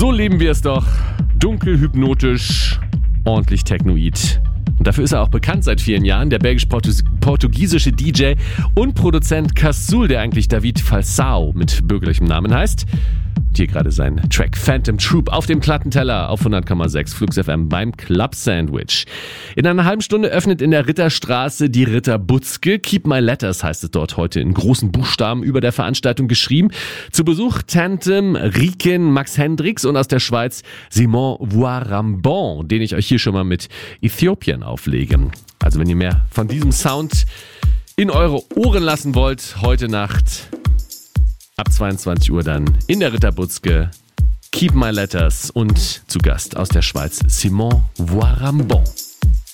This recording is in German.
So leben wir es doch. Dunkel, hypnotisch, ordentlich technoid. Und dafür ist er auch bekannt seit vielen Jahren, der belgisch-portugiesische DJ und Produzent Casul, der eigentlich David Falsao mit bürgerlichem Namen heißt. Und hier gerade sein Track Phantom Troop auf dem Plattenteller auf 100,6 Flux FM beim Club Sandwich. In einer halben Stunde öffnet in der Ritterstraße die Ritterbutzke. Keep My Letters heißt es dort heute in großen Buchstaben über der Veranstaltung geschrieben. Zu Besuch Tanthem, Riken, Max Hendricks und aus der Schweiz Simon Voirambon, den ich euch hier schon mal mit Äthiopien auflege. Also wenn ihr mehr von diesem Sound in eure Ohren lassen wollt, heute Nacht ab 22 Uhr dann in der Ritterbutzke Keep My Letters und zu Gast aus der Schweiz Simon Voirambon.